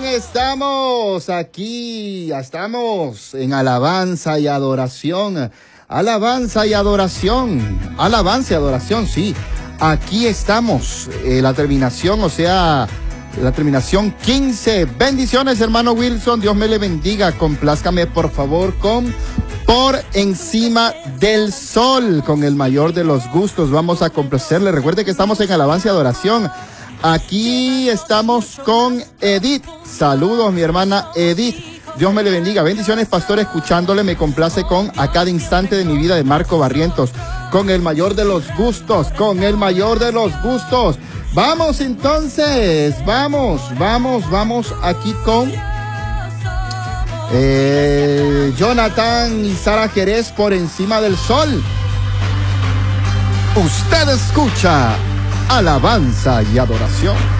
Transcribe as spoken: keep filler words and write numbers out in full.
estamos aquí, ya estamos en alabanza y adoración, alabanza y adoración, alabanza y adoración, sí, aquí estamos, eh, la terminación, o sea, la terminación quince, bendiciones hermano Wilson, Dios me le bendiga, complázcame por favor con Por Encima del Sol, con el mayor de los gustos, vamos a complacerle, recuerde que estamos en alabanza y adoración. Aquí estamos con Edith. Saludos, mi hermana Edith. Dios me le bendiga. Bendiciones, pastor, escuchándole. Me complace con A Cada Instante de Mi Vida de Marco Barrientos. Con el mayor de los gustos. Con el mayor de los gustos. Vamos entonces. Vamos, vamos, vamos aquí con eh, Jonathan y Sara Jerez, Por Encima del Sol. Usted escucha alabanza y adoración.